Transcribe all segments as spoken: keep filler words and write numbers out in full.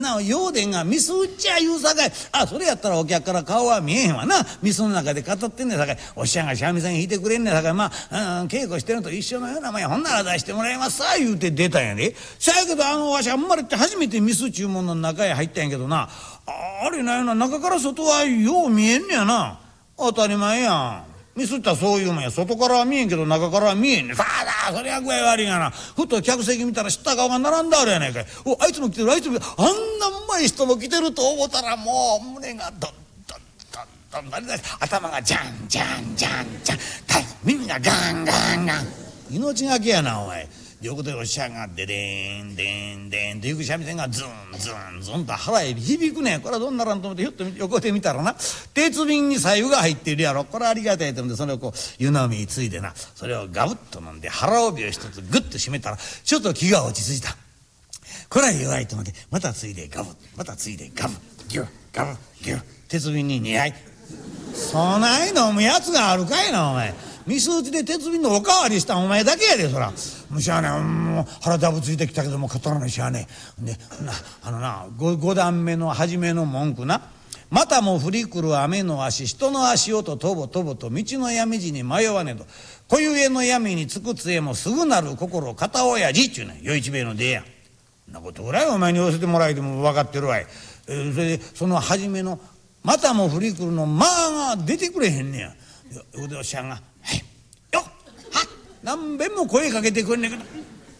な陽電がミス打っちゃ言うさかい、あそれやったらお客から顔は見えへんわな、ミスの中で語ってんねんさかい、おっしゃんが三味線弾いてくれんねんさかい、まあ、うん、稽古してるのと一緒のようなもんや、ほんなら出してもらいますさ言うて出たんやで。そやけどあのわしは生まれて初めてミス注文の中へ入ったんやけどな、あれなよな、中から外はよう見えんねやな。当たり前やん、ミスったらそういうもんや、外からは見えんけど中からは見えんねん。さあだそれは具合悪いがな。ふと客席見たら知った顔が並んだあるやないかい。おあいつも来てる、あいつもあんなうまい人も来てると思ったらもう胸がドンドンドンドンなりだし、頭がジャンジャンジャンジャン、耳がガンガンガン、命がけやなお前。横でおっしゃんがデデーンデーンデーンと行く三味線がズンズンズンと腹へ響くねん。これはどんならんと思ってひょっと横で見たらな、鉄瓶に白湯が入っているやろ。これはありがたいと思って、それをこう湯飲みについでな、それをガブッと飲んで腹帯を一つグッと締めたらちょっと気が落ち着いた。これは弱いと思ってまたついでガブッ、またついでガブッギュッガブッギュッ、鉄瓶ににはい。そない飲むやつがあるかいなお前。ミス打ちで鉄瓶のおかわりしたんお前だけやで。そらもうしゃあねえ、もう腹ダブついてきたけども語らないしゃあねえ。でなあのな 5, 5段目の初めの文句な、またも降り来る雨の足、人の足音とぼとぼと道の闇路に迷わねど、小湯の闇につく杖もすぐなる心片親父っちゅうねん、与一兵衛の出や。そんなことぐらいお前に寄せてもらえても分かってるわい。えー、それでその初めのまたも降り来るのまあが出てくれへんねや。腕おっしゃんが「はいよっはっ」何べんも声かけてくれんねんけど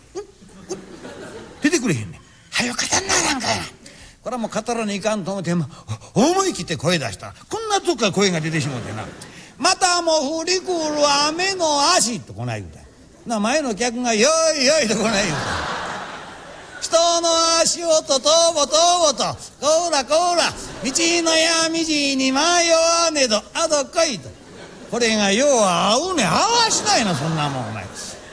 出てくれへんねん。はよ語んななんかや。これはもう語らにいかんと思って思い切って声出したらこんなとこから声が出てしもてな、またも降り来る雨の足とこない言うたな。前の客が「よいよい」とこない言うた。人の足音とぼとぼとこらこら道の闇路に迷わねどあどこいと、これがよう合うねん。合わしないなそんなもんお前。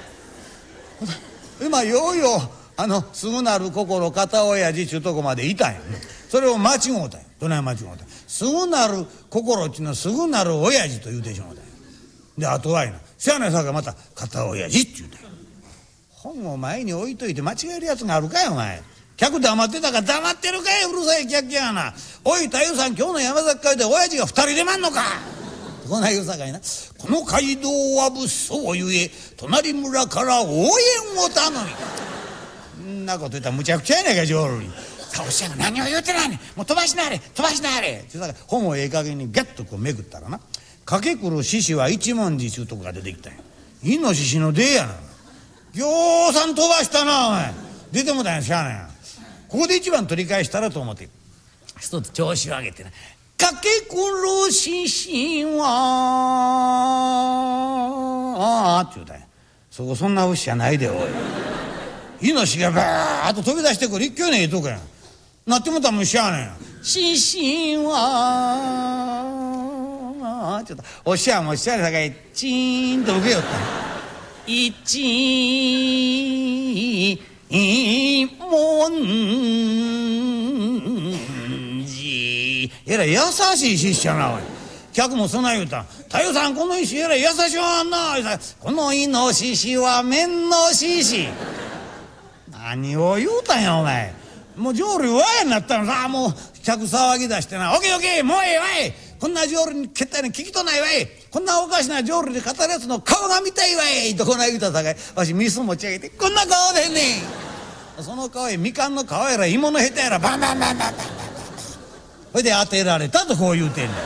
今ようようあのすぐなる心片親父ちゅうとこまでいたんや。それを間違うたんや。どない間違うたんや。すぐなる心っちゅうのはすぐなる親父と言うてしもうたんや。であとはやな、しゃあないさかまた片親父っちゅうたんや。本を前に置いといて間違えるやつがあるかいお前。客黙ってたか黙ってるかい、うるさい客やがな。おい太夫さん今日の山崎会で親父が二人出まんのか。こない言うさかいな、この街道は物騒ゆえ隣村から応援を頼み。んなこと言ったらむちゃくちゃやないか浄瑠璃。さあおっしゃんが何を言うてないねん、もう飛ばしなはれ飛ばしなはれって本をええ加減にギャッとこうめくったらな、かけくる獅子は一文字ちゅうとこが出てきたんや。イノシシの出やな。ぎょうさん飛ばしたなお前。出てもたんやしゃあないや。ここで一番取り返したらと思って一つ調子を上げてな、かけくる獅子はああって言うたんや。そこそんな節じゃないでおい。イノシシがバーッと飛び出してくる一挙にええとこやん。なってもたらもうしゃあないや。獅子はちょっとおっしゃんもおっしゃるさかいチーンと受けよったんや。一文字えらい優しい獅子やなおい。客もそない言うたん。太夫さんこの石えらい優しいわんな。このイノシシは面の獅子。何を言うたんやお前。もう浄瑠璃わやになったのさ。もう客騒ぎ出してな、オケオケもうええわい、こんな浄瑠璃にけったいに聞きとないわい、こんなおかしな浄瑠璃で語るやつの顔が見たいわいとこない言うたさかい、わしミス持ち上げてこんな顔でんねん。その顔へみかんの皮やら芋のヘタやらバンバンバンバンバンバンバン、それで当てられたとこう言うてんねん。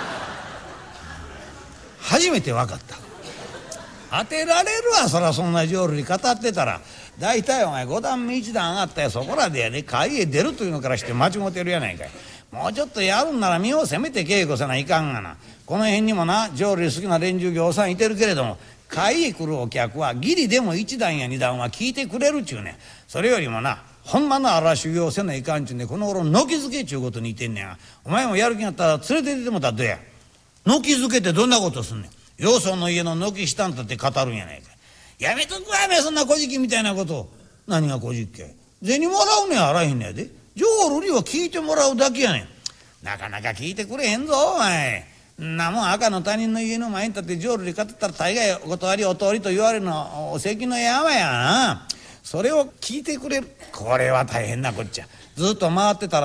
初めて分かった。当てられるわそら、そんな浄瑠璃語ってたら。大体お前五段目一段上がったよそこらでやね、会へ出るというのからして間違うてるやないかい。もうちょっとやるんなら身を攻めて稽古せないかんがな。この辺にもな浄瑠璃好きな連中ぎょうさんいてるけれども、会へ来るお客はギリでも一段や二段は聞いてくれるっちゅうねん。それよりもなほんまの荒修行せないかんちゅうねん。この頃のきづけっちゅうことにいてんねん。お前もやる気になったら連れて出てもたらどうや。のきづけってどんなことすんねん。よその家の軒下んたって語るんやないか。やめとくわめそんな小じきみたいなこと。何が小じきけ。銭もらうねんあらへんねやで。浄瑠璃は聞いてもらうだけやねん。なかなか聞いてくれへんぞお前。んなもん赤の他人の家の前に立って浄瑠璃語ったら大概お断りお通りと言われるのお関の山やな。 それを聞いてくれる、これは大変なこっちゃ。ずっと回ってたら